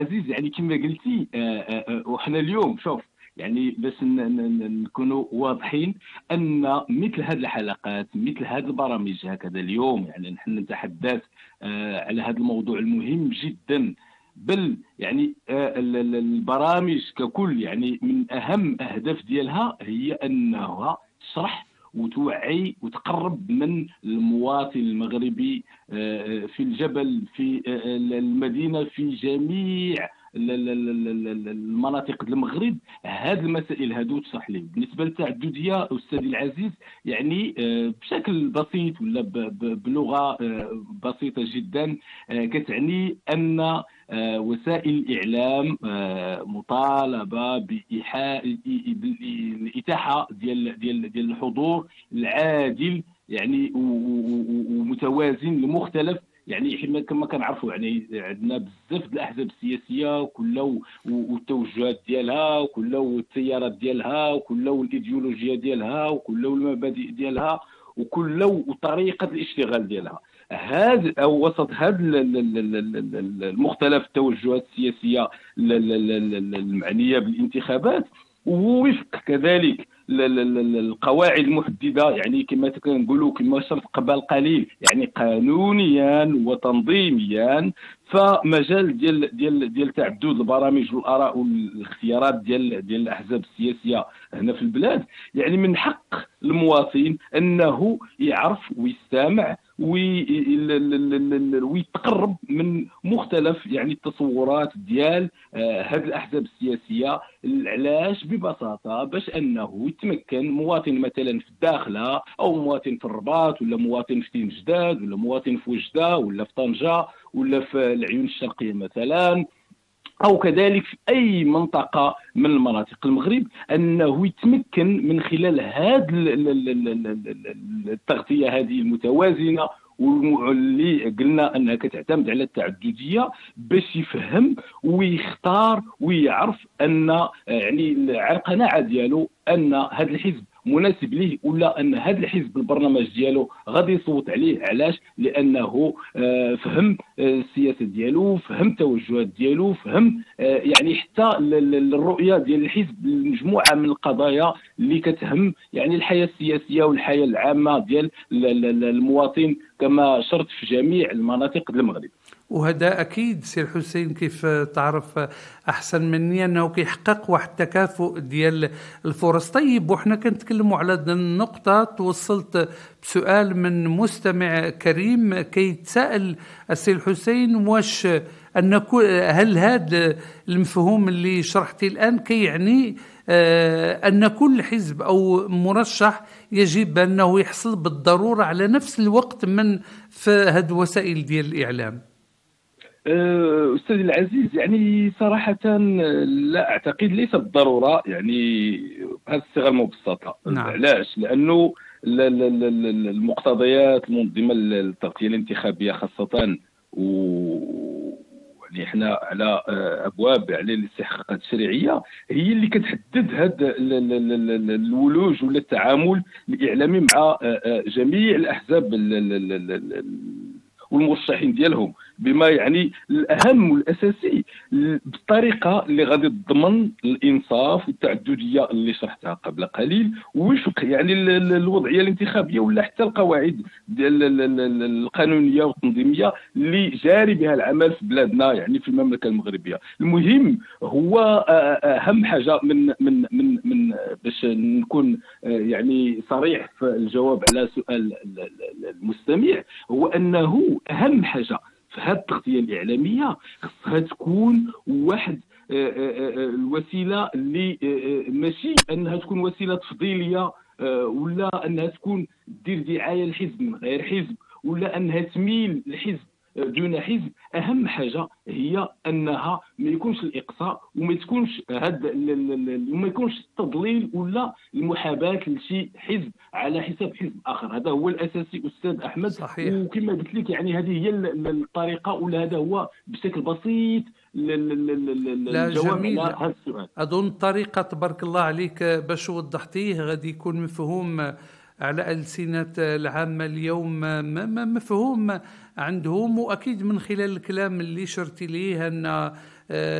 عزيز، يعني كما قلتي وحنا اليوم شوف، يعني باش نكونوا واضحين ان مثل هذه الحلقات، مثل هذه البرامج هكذا اليوم، يعني نحن نتحدث على هذا الموضوع المهم جدا. بل يعني البرامج ككل، يعني من اهم اهداف ديالها هي انها تشرح وتوعي وتقرب من المواطن المغربي في الجبل، في المدينة، في جميع المناطق ديال المغرب. هذه المسائل هذو تشرح ليه بالنسبه للتعدديه استاذي العزيز، يعني بشكل بسيط ولا بلغه بسيطه جدا، كتعني ان وسائل الاعلام مطالبه بالاتاحه ديال الحضور العادل، يعني ومتوازن لمختلف، يعني كما كنعرفوا، يعني عندنا بزاف د الاحزاب السياسيه كلها والتوجهات ديالها، وكلها والتيارات ديالها، وكلها والايديولوجيا ديالها، وكلها المبادئ ديالها، وكلها وطريقه الاشتغال ديالها. هذا او وسط هذا المختلف التوجهات السياسيه المعنيه بالانتخابات، ووفق كذلك القواعد المحدده، يعني كما كنقولوا كما شرط قبل قليل، يعني قانونيا وتنظيميا. فمجال ديال تعدد البرامج والاراء والاختيارات ديال الاحزاب السياسيه هنا في البلاد، يعني من حق المواطن انه يعرف ويستمع ويتقرب من مختلف يعني التصورات ديال هذه الاحزاب السياسيه. علاش؟ ببساطه باش انه يتمكن مواطن مثلا في الداخله، او مواطن في الرباط، ولا مواطن في تين جداد، ولا مواطن في وجده، ولا في طنجه، ولا في العيون الشرقيه مثلا، او كذلك في اي منطقه من المناطق المغرب، انه يتمكن من خلال هذه التغطيه هذه المتوازنه، واللي قلنا انها كتعتمد على التعدديه، باش يفهم ويختار ويعرف ان يعني على القناعه ديالو ان هذا الحزب مناسب ليه، ولا ان هذا الحزب البرنامج ديالو غادي يصوت عليه. علاش؟ لانه فهم السياسه ديالو، فهم التوجهات ديالو، فهم يعني حتى الرؤيه ديال الحزب لمجموعه من القضايا اللي كتهم يعني الحياه السياسيه والحياه العامه ديال المواطن، كما شرط في جميع المناطق ديال المغرب. وهذا أكيد سير حسين كيف تعرف أحسن مني أنه كيحقق واحد التكافؤ ديال الفرص. طيب، وإحنا كنتكلموا على هذه النقطة، توصلت بسؤال من مستمع كريم كيتساءل السير حسين واش هل هذا المفهوم اللي شرحتي الآن كيعني أن كل حزب أو مرشح يجب أنه يحصل بالضرورة على نفس الوقت من في هذه وسائل ديال الإعلام؟ أستاذي العزيز، يعني صراحة لا أعتقد، ليس بالضرورة، يعني بهذه الصيغة المبسطة. نعم. علاش؟ لأنه المقتضيات المنظمة للتغطية الانتخابية خاصة، يعني احنا على ابواب على الاستحقاقات الشرعيه، هي اللي كتحدد هذا الولوج ولا التعامل الاعلامي مع جميع الاحزاب والمرشحين ديالهم، بما يعني الاهم والاساسي بالطريقه اللي غادي تضمن الانصاف والتعدديه اللي شرحتها قبل قليل، وفق يعني الوضعيه الانتخابيه ولا حتى القواعد ديال القانونيه والتنظيميه اللي جاري بها العمل في بلادنا، يعني في المملكه المغربيه. المهم هو اهم حاجه من باش نكون يعني صريح في الجواب على سؤال المستمع، هو انه اهم حاجه في هذه التغطيه الاعلاميه خصها تكون واحد الوسيله اللي ماشي انها تكون وسيله تفضيليه، ولا انها تكون دير دعايه للحزب من غير حزب، ولا انها تميل لحزب دون حزب. اهم حاجه هي انها ما يكونش الاقصاء، وما تكونش وما يكونش التضليل ولا المحاباه لشي حزب على حساب حزب اخر. هذا هو الاساسي استاذ احمد. صحيح. وكما قلت لك، يعني هذه هي الطريقه، ولا هذا هو بشكل بسيط لا، الجواب على جميل. هذا السؤال. أظن طريقة تبارك الله عليك باش وضحتيه غادي يكون مفهوم على ألسنة العامة اليوم مفهوم عندهم. وأكيد من خلال الكلام اللي شرت ليه أن